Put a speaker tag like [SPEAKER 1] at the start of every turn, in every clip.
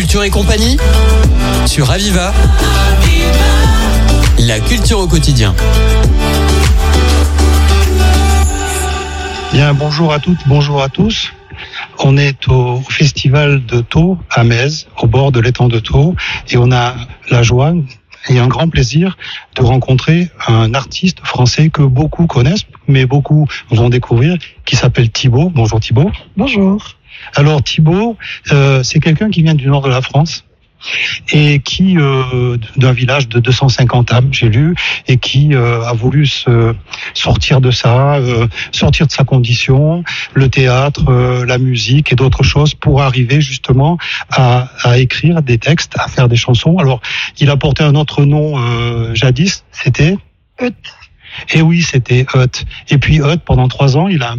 [SPEAKER 1] Culture et compagnie sur Aviva. La culture au quotidien.
[SPEAKER 2] Bien, bonjour à toutes, bonjour à tous. On est au festival de Thau à Metz, au bord de l'étang de Thau, et on a la joie et un grand plaisir de rencontrer un artiste français que beaucoup connaissent, mais beaucoup vont découvrir, qui s'appelle Thibaut. Bonjour Thibaut.
[SPEAKER 3] Bonjour.
[SPEAKER 2] Alors Thibaut, c'est quelqu'un qui vient du nord de la France et qui d'un village de 250 âmes, j'ai lu, et qui a voulu sortir de ça, sortir de sa condition, le théâtre, la musique et d'autres choses, pour arriver justement à écrire des textes, à faire des chansons. Alors, il a porté un autre nom jadis, c'était
[SPEAKER 3] Euth.
[SPEAKER 2] Et oui, c'était Euth. Et puis Euth, pendant 3 ans, il a un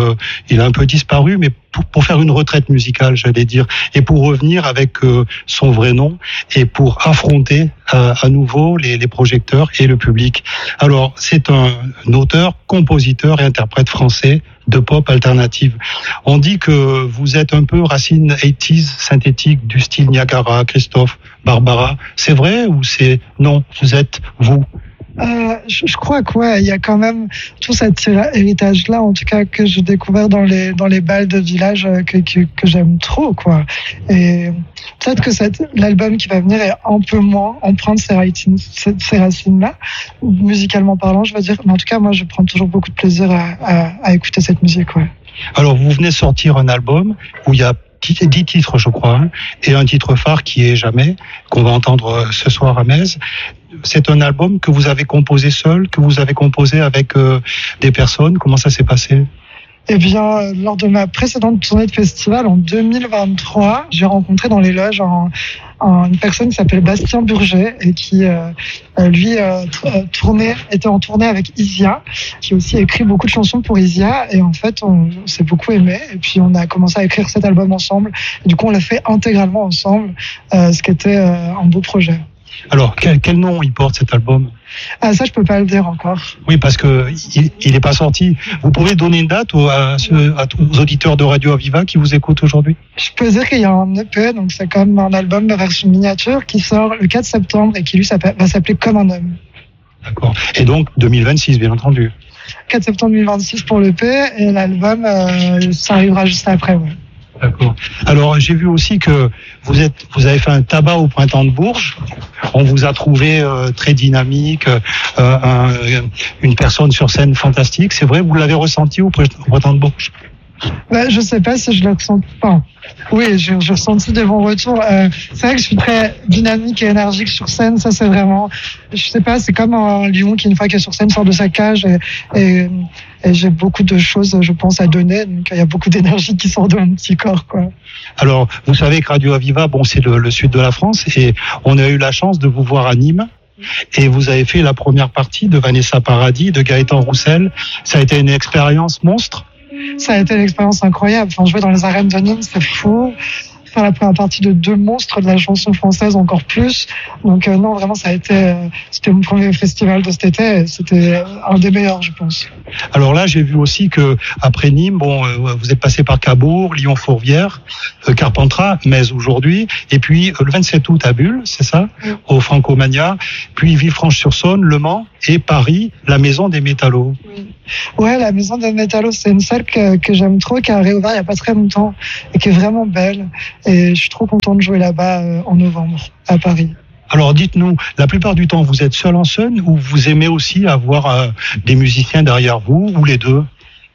[SPEAKER 2] peu disparu, mais pour faire une retraite musicale, j'allais dire, et pour revenir avec son vrai nom et pour affronter à nouveau les projecteurs et le public. Alors, c'est un auteur, compositeur et interprète français de pop alternative. On dit que vous êtes un peu racine 80s synthétique du style Niagara, Christophe, Barbara. C'est vrai ou c'est non? Vous êtes vous?
[SPEAKER 3] Je crois qu'il y a quand même tout cet héritage-là, en tout cas que j'ai découvert dans les bals de village que j'aime trop, quoi. Et peut-être que l'album qui va venir est un peu moins empreint de ces racines-là, musicalement parlant, je veux dire. Mais en tout cas, moi, je prends toujours beaucoup de plaisir à écouter cette musique, ouais.
[SPEAKER 2] Alors, vous venez sortir un album où il y a 10 titres, je crois, et un titre phare qui est Jamais, qu'on va entendre ce soir à Metz. C'est un album que vous avez composé seul, que vous avez composé avec des personnes. Comment ça s'est passé?
[SPEAKER 3] Eh bien, lors de ma précédente tournée de festival en 2023, j'ai rencontré dans les loges une personne qui s'appelle Bastien Burger et qui, lui, était en tournée avec Isia, qui aussi a écrit beaucoup de chansons pour Isia. Et en fait, on s'est beaucoup aimé. Et puis, on a commencé à écrire cet album ensemble. Et du coup, on l'a fait intégralement ensemble, ce qui était un beau projet.
[SPEAKER 2] Alors, quel nom il porte cet album?
[SPEAKER 3] Ça, je peux pas le dire encore.
[SPEAKER 2] Oui, parce que il est pas sorti. Vous pouvez donner une date à tous les auditeurs de Radio Aviva qui vous écoutent aujourd'hui?
[SPEAKER 3] Je peux dire qu'il y a un EP, donc c'est comme un album de version miniature qui sort le 4 septembre et qui lui va s'appeler Comme un homme.
[SPEAKER 2] D'accord. Et donc 2026, bien entendu.
[SPEAKER 3] 4 septembre 2026 pour l'EP et l'album, ça arrivera juste après, ouais.
[SPEAKER 2] D'accord. Alors, j'ai vu aussi que vous avez fait un tabac au Printemps de Bourges. On vous a trouvé très dynamique, une personne sur scène fantastique. C'est vrai, vous l'avez ressenti au Printemps de Bourges?
[SPEAKER 3] Je sais pas si je le ressens pas. Oui, j'ai ressenti des bons retours. C'est vrai que je suis très dynamique et énergique sur scène. Ça, c'est vraiment, je sais pas, c'est comme un lion qui, une fois qu'il est sur scène, sort de sa cage et j'ai beaucoup de choses, je pense, à donner. Donc, il y a beaucoup d'énergie qui sort de mon petit corps, quoi.
[SPEAKER 2] Alors, vous savez que Radio Aviva, c'est le sud de la France et on a eu la chance de vous voir à Nîmes. Et vous avez fait la première partie de Vanessa Paradis, de Gaëtan Roussel. Ça a été une expérience monstre.
[SPEAKER 3] Ça a été une expérience incroyable. Enfin, jouer dans les arènes de Nîmes, c'est fou. Faire la première partie de 2 monstres de la chanson française, encore plus. Donc non, vraiment, c'était mon premier festival de cet été. Et c'était un des meilleurs, je pense.
[SPEAKER 2] Alors là, j'ai vu aussi que après Nîmes, vous êtes passé par Cabourg, Lyon-Fourvière, Carpentras, Metz aujourd'hui, et puis le 27 août à Bulle, c'est ça, au Francomania, puis Villefranche-sur-Saône, Le Mans et Paris, la Maison des Métallos.
[SPEAKER 3] Oui. Ouais, la Maison des Métallos, c'est une salle que j'aime trop, qui a réouvert il y a pas très longtemps et qui est vraiment belle. Et je suis trop content de jouer là-bas en novembre, à Paris.
[SPEAKER 2] Alors dites-nous, la plupart du temps, vous êtes seul en scène ou vous aimez aussi avoir des musiciens derrière vous, ou les deux?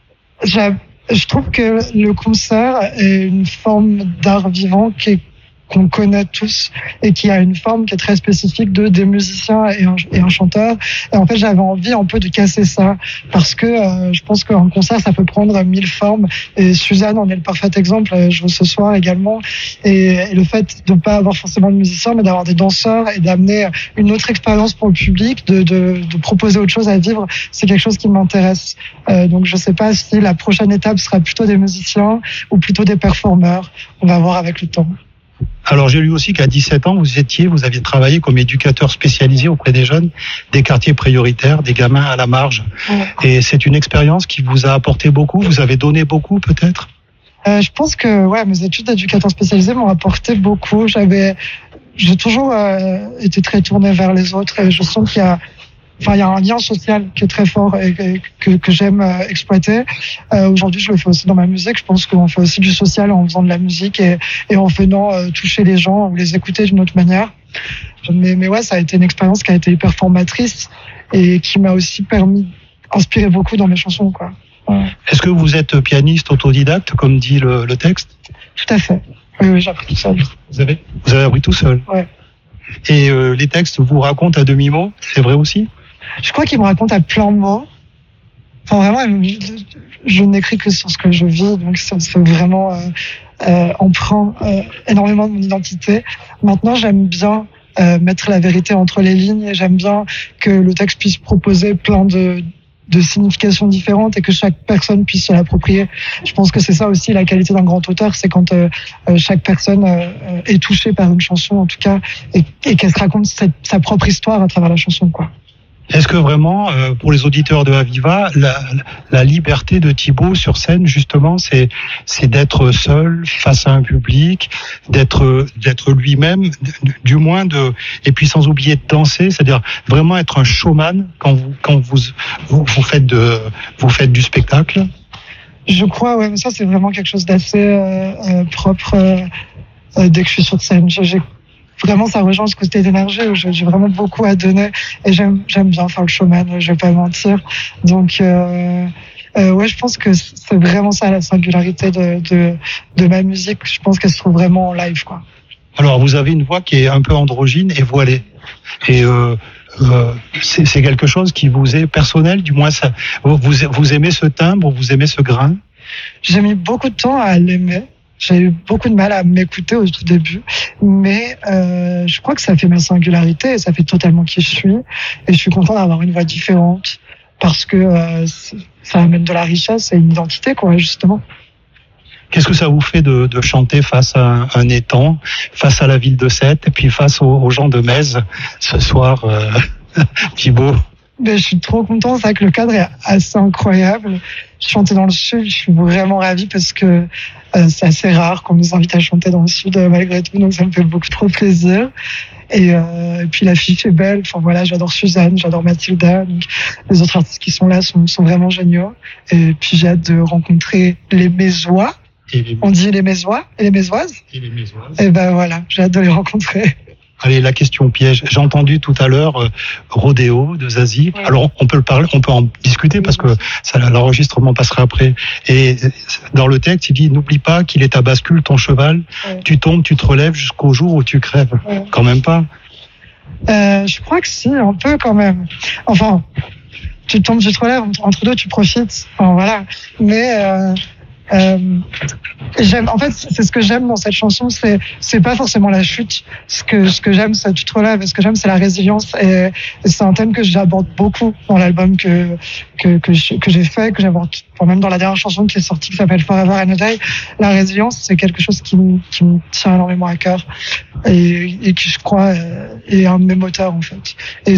[SPEAKER 3] Je trouve que le concert est une forme d'art vivant qu'on connaît tous et qui a une forme qui est très spécifique des musiciens et un chanteur. Et en fait, j'avais envie un peu de casser ça parce que je pense qu'un concert, ça peut prendre 1000 formes. Et Suzanne en est le parfait exemple. Elle joue ce soir également. Et le fait de ne pas avoir forcément de musiciens, mais d'avoir des danseurs et d'amener une autre expérience pour le public, de proposer autre chose à vivre, c'est quelque chose qui m'intéresse. Donc, je sais pas si la prochaine étape sera plutôt des musiciens ou plutôt des performeurs. On va voir avec le temps.
[SPEAKER 2] Alors, j'ai lu aussi qu'à 17 ans, vous aviez travaillé comme éducateur spécialisé auprès des jeunes des quartiers prioritaires, des gamins à la marge. Ouais. Et c'est une expérience qui vous a apporté beaucoup. Vous avez donné beaucoup, peut-être?
[SPEAKER 3] Je pense que mes études d'éducateur spécialisé m'ont apporté beaucoup. J'ai toujours été très tournée vers les autres et je sens qu'il y a un lien social qui est très fort et que j'aime exploiter. Aujourd'hui, je le fais aussi dans ma musique. Je pense qu'on fait aussi du social en faisant de la musique et en venant toucher les gens ou les écouter d'une autre manière. Mais ouais, ça a été une expérience qui a été hyper formatrice et qui m'a aussi inspiré beaucoup dans mes chansons, quoi. Ouais.
[SPEAKER 2] Est-ce que vous êtes pianiste autodidacte, comme dit le texte?
[SPEAKER 3] Tout à fait. Oui, j'ai appris tout seul.
[SPEAKER 2] Vous avez appris tout seul?
[SPEAKER 3] Ouais.
[SPEAKER 2] Et les textes vous racontent à demi-mot, c'est vrai aussi?
[SPEAKER 3] Je crois qu'ils me racontent à plein de mots. Enfin, vraiment, je n'écris que sur ce que je vis, donc c'est vraiment empreint énormément de mon identité. Maintenant, j'aime bien mettre la vérité entre les lignes et j'aime bien que le texte puisse proposer plein de significations différentes et que chaque personne puisse se l'approprier. Je pense que c'est ça aussi la qualité d'un grand auteur, c'est quand chaque personne est touchée par une chanson, en tout cas, et qu'elle se raconte sa propre histoire à travers la chanson, quoi.
[SPEAKER 2] Est-ce que vraiment, pour les auditeurs de Aviva, la liberté de Thibaut sur scène, justement, c'est d'être seul face à un public, d'être lui-même, du moins et puis sans oublier de danser, c'est-à-dire vraiment être un showman quand vous faites du spectacle?
[SPEAKER 3] Je crois, mais ça c'est vraiment quelque chose d'assez propre dès que je suis sur scène. Vraiment, ça rejoint ce côté d'énergie où j'ai vraiment beaucoup à donner et j'aime bien faire le showman, je vais pas mentir. Donc, je pense que c'est vraiment ça la singularité de ma musique. Je pense qu'elle se trouve vraiment en live, quoi.
[SPEAKER 2] Alors, vous avez une voix qui est un peu androgyne et voilée. Et c'est quelque chose qui vous est personnel, du moins ça. Vous aimez ce timbre, vous aimez ce grain?
[SPEAKER 3] J'ai mis beaucoup de temps à l'aimer. J'ai eu beaucoup de mal à m'écouter au tout début, mais je crois que ça fait ma singularité et ça fait totalement qui je suis. Et je suis content d'avoir une voix différente parce que ça amène de la richesse et une identité, quoi, justement.
[SPEAKER 2] Qu'est-ce que ça vous fait de chanter face à un étang, face à la ville de Sète et puis face aux gens de Metz ce soir, Thibaut?
[SPEAKER 3] Je suis trop contente, c'est vrai que le cadre est assez incroyable. Chanter dans le sud, je suis vraiment ravie parce que c'est assez rare qu'on nous invite à chanter dans le sud malgré tout, donc ça me fait beaucoup trop plaisir. Et puis l'affiche est belle, enfin voilà, j'adore Suzanne, j'adore Mathilda, donc les autres artistes qui sont là sont vraiment géniaux. Et puis j'ai hâte de rencontrer les Mézois. On dit les Mézois et les Mézoises. Et ben voilà, j'ai hâte de les rencontrer.
[SPEAKER 2] Allez, la question piège. J'ai entendu tout à l'heure Rodéo de Zazie. Ouais. Alors on peut en discuter parce que l'enregistrement passera après. Et dans le texte, il dit n'oublie pas qu'il est ta bascule, ton cheval. Ouais. Tu tombes, tu te relèves jusqu'au jour où tu crèves. Ouais. Quand même pas.
[SPEAKER 3] Je crois que si, un peu quand même. Enfin, tu tombes, tu te relèves. Entre deux, tu profites. Enfin voilà. Mais en fait, c'est ce que j'aime dans cette chanson, c'est pas forcément la chute. Ce que j'aime, c'est tu te relèves. Ce que j'aime, c'est la résilience. Et c'est un thème que j'aborde beaucoup dans l'album que j'ai fait, que j'aborde, même dans la dernière chanson qui est sortie, qui s'appelle Forever and a Day. La résilience, c'est quelque chose qui me tient énormément à cœur et qui, je crois, est un de mes moteurs, en fait. Et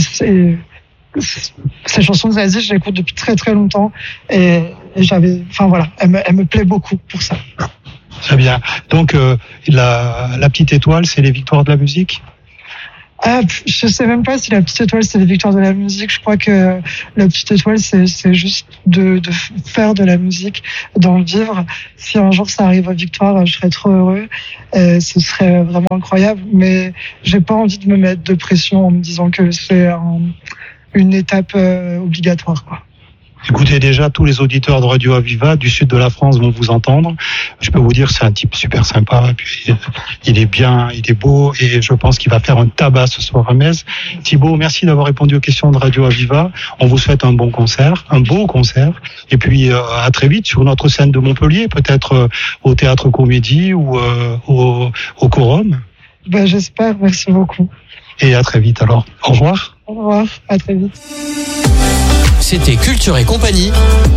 [SPEAKER 3] cette chanson de Zazie, je l'écoute depuis très très longtemps et elle me plaît beaucoup pour ça.
[SPEAKER 2] Très bien. Donc la petite étoile, c'est les victoires de la musique?
[SPEAKER 3] Je sais même pas si la petite étoile c'est les victoires de la musique. Je crois que la petite étoile c'est juste de faire de la musique, d'en vivre. Si un jour ça arrive aux victoires, je serais trop heureux. Ce serait vraiment incroyable. Mais j'ai pas envie de me mettre de pression en me disant que c'est une étape obligatoire, quoi.
[SPEAKER 2] Écoutez, déjà, tous les auditeurs de Radio Aviva du sud de la France vont vous entendre. Je peux vous dire, c'est un type super sympa. Et puis, il est bien, il est beau, et je pense qu'il va faire un tabac ce soir à Metz. Thibaut, merci d'avoir répondu aux questions de Radio Aviva. On vous souhaite un bon concert, un beau concert. Et puis, à très vite sur notre scène de Montpellier, peut-être au Théâtre Comédie ou au Quorum.
[SPEAKER 3] J'espère. Merci beaucoup.
[SPEAKER 2] Et à très vite alors. Au revoir.
[SPEAKER 3] Au revoir. À très vite.
[SPEAKER 1] C'était Culture et Compagnie